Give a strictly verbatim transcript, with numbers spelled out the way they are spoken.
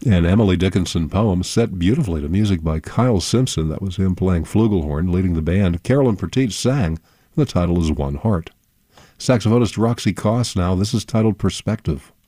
An Emily Dickinson poem set beautifully to music by Kyle Simpson. That was him playing flugelhorn, leading the band. Carolyn Petit sang. The title is One Heart. Saxophonist Roxy Coss now. This is titled Perspective.